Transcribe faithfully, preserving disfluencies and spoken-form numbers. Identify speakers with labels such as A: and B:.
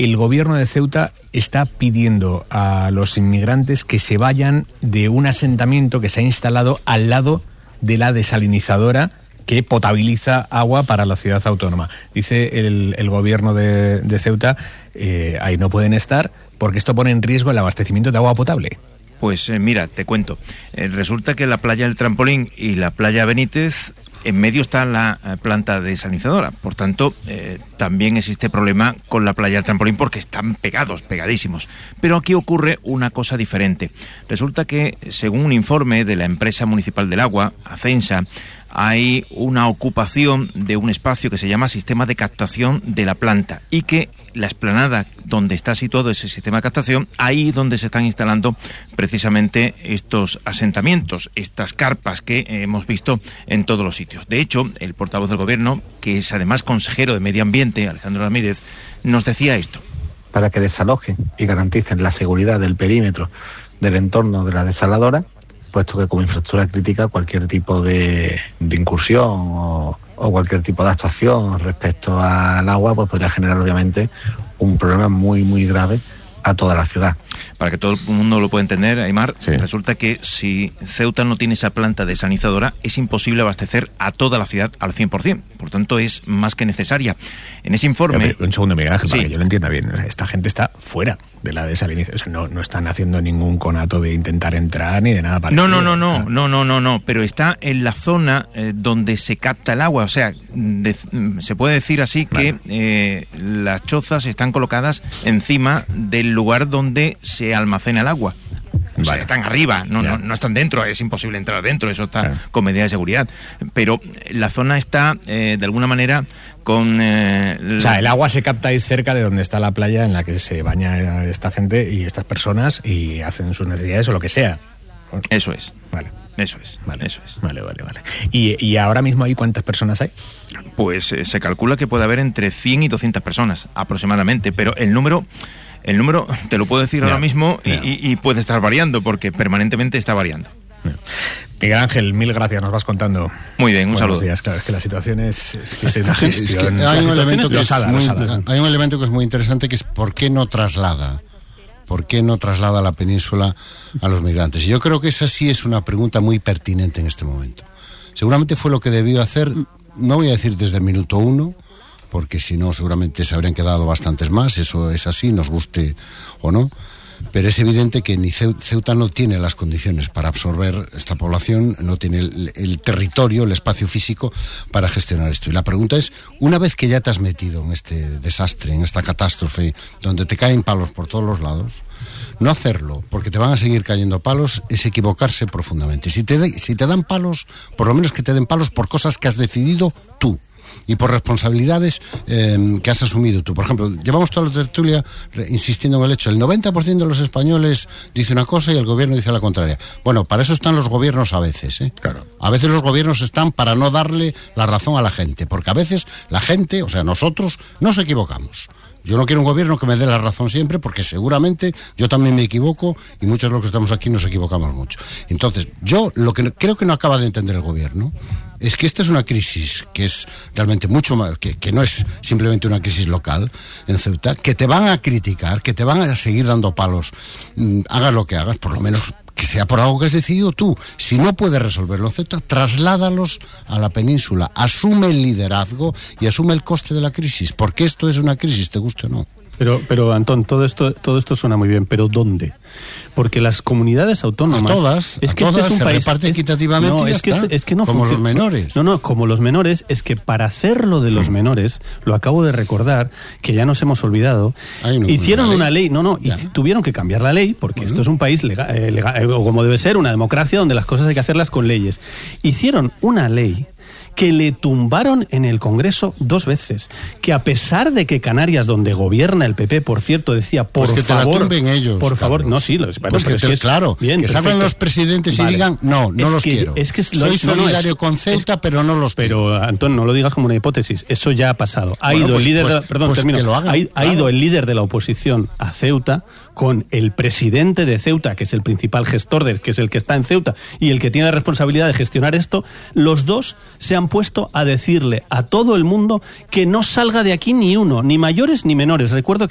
A: el gobierno de Ceuta está pidiendo a los inmigrantes que se vayan de un asentamiento que se ha instalado al lado de la desalinizadora que potabiliza agua para la ciudad autónoma. Dice el, el gobierno de, de Ceuta, eh, ahí no pueden estar porque esto pone en riesgo el abastecimiento de agua potable.
B: Pues eh, mira, te cuento. Eh, resulta que la playa del Trampolín y la playa Benítez, en medio está la eh, planta desalinizadora. Por tanto, eh, también existe problema con la playa del Trampolín porque están pegados, pegadísimos. Pero aquí ocurre una cosa diferente. Resulta que, según un informe de la empresa municipal del agua, Acensa, hay una ocupación de un espacio que se llama sistema de captación de la planta y que la explanada donde está situado ese sistema de captación, ahí donde se están instalando precisamente estos asentamientos, estas carpas que hemos visto en todos los sitios. De hecho, el portavoz del gobierno, que es además consejero de Medio Ambiente, Alejandro Ramírez, nos decía esto.
C: Para que desalojen y garanticen la seguridad del perímetro del entorno de la desaladora, puesto que como infraestructura crítica cualquier tipo de, de incursión o, o cualquier tipo de actuación respecto al agua pues podría generar obviamente un problema muy muy grave a toda la ciudad.
B: Para que todo el mundo lo pueda entender, Aymar,
C: sí.
B: Resulta que si Ceuta no tiene esa planta desalinizadora, es imposible abastecer a toda la ciudad al cien por ciento. Por tanto, es más que necesaria. En ese informe...
A: Pero, un segundo, Miguel Ángel,
B: sí.
A: para que yo lo entienda bien. Esta gente está fuera de la desalinización. O sea, no, no están haciendo ningún conato de intentar entrar ni de nada parecido.
B: No, no, no, no, no, no, no, no, pero está en la zona eh, donde se capta el agua. O sea, de, se puede decir así vale. que eh, las chozas están colocadas encima del lugar donde se almacena el agua. O sea, vale. están arriba, no, no, no están dentro, es imposible entrar dentro, eso está claro. con medidas de seguridad. Pero la zona está, eh, de alguna manera, con... Eh,
A: o sea, el agua se capta ahí cerca de donde está la playa en la que se baña esta gente y estas personas y hacen sus necesidades o lo que sea.
B: Eso es.
A: Vale.
B: Eso es,
A: vale,
B: eso es.
A: Vale, vale, vale. ¿Y, y ahora mismo ahí cuántas personas hay?
B: Pues eh, se calcula que puede haber entre cien y doscientas personas, aproximadamente, pero el número... El número te lo puedo decir yeah, ahora mismo y, yeah. y, y puede estar variando porque permanentemente está variando.
A: Yeah. Miguel Ángel, mil gracias, nos vas contando.
B: Muy bien, un
A: Buenos
B: saludo.
A: días. Claro, es que la situación es, es que es una gestión.
D: Es que hay, un elemento que es
A: losada,
D: muy,
A: losada.
D: hay un elemento que es muy interesante, que es por qué no traslada. ¿Por qué no traslada la península a los migrantes? Y yo creo que esa sí es una pregunta muy pertinente en este momento. Seguramente fue lo que debió hacer, no voy a decir desde el minuto uno, porque si no seguramente se habrían quedado bastantes más, eso es así, nos guste o no, pero es evidente que ni Ceuta no tiene las condiciones para absorber esta población, no tiene el, el territorio, el espacio físico para gestionar esto. Y la pregunta es, una vez que ya te has metido en este desastre, en esta catástrofe, donde te caen palos por todos los lados, no hacerlo, porque te van a seguir cayendo palos, es equivocarse profundamente. Si te, de, si te dan palos, por lo menos que te den palos por cosas que has decidido tú. Y por responsabilidades eh, que has asumido tú. Por ejemplo, llevamos toda la tertulia insistiendo en el hecho, el noventa por ciento de los españoles dice una cosa y el gobierno dice la contraria. Bueno, para eso están los gobiernos a veces, ¿eh?
A: Claro.
D: A veces los gobiernos están para no darle la razón a la gente, porque a veces la gente, o sea, nosotros, nos equivocamos. Yo no quiero un gobierno que me dé la razón siempre, porque seguramente yo también me equivoco y muchos de los que estamos aquí nos equivocamos mucho. Entonces, yo lo que creo que no acaba de entender el gobierno es que esta es una crisis que es realmente mucho más, que, que no es simplemente una crisis local en Ceuta, que te van a criticar, que te van a seguir dando palos, mm, hagas lo que hagas, por lo menos que sea por algo que has decidido tú. Si no puedes resolverlo Ceuta, trasládalos a la península, asume el liderazgo y asume el coste de la crisis, porque esto es una crisis, te guste o no.
E: Pero, pero Antón, todo esto, todo esto suena muy bien, pero ¿dónde? Porque las comunidades autónomas...
D: A todas,
E: es
D: a
E: que
D: todas
E: este es un
D: se
E: país,
D: reparte
E: es,
D: equitativamente
E: no,
D: y ya
E: es que
D: está,
E: es, es que no
D: como
E: funciona,
D: los menores.
E: No, no, como los menores, es que para hacerlo de los menores, lo acabo de recordar, que ya nos hemos olvidado,
D: Ay, no,
E: hicieron
D: una
E: una
D: ley,
E: ley, no, no, y tuvieron que cambiar la ley, porque bueno. esto es un país legal, eh, legal, o como debe ser, una democracia donde las cosas hay que hacerlas con leyes. Hicieron una ley que le tumbaron en el Congreso dos veces, que a pesar de que Canarias, donde gobierna el P P, por cierto, decía, por
D: pues que
E: favor...
D: te la tumben ellos,
E: por favor,
D: Carlos.
E: no, sí, lo, bueno,
D: pues
E: pero
D: que
E: es
D: te,
E: que es,
D: claro,
E: bien,
D: que salgan los presidentes y vale. digan, no, no
E: es
D: los
E: que,
D: quiero.
E: Es que
D: Soy
E: lo, no,
D: solidario
E: no, es,
D: con Ceuta,
E: es,
D: pero no los
E: pero,
D: quiero.
E: Pero, Antón, no lo digas como una hipótesis, eso ya ha pasado. Ha
D: bueno,
E: ido
D: pues,
E: el líder
D: pues,
E: de la, perdón,
D: pues
E: termino,
D: que lo hagan,
E: ha, ha
D: claro.
E: ido el líder de la oposición a Ceuta con el presidente de Ceuta, que es el principal gestor, de, que es el que está en Ceuta y el que tiene la responsabilidad de gestionar esto. Los dos se han puesto a decirle a todo el mundo que no salga de aquí ni uno, ni mayores ni menores. Recuerdo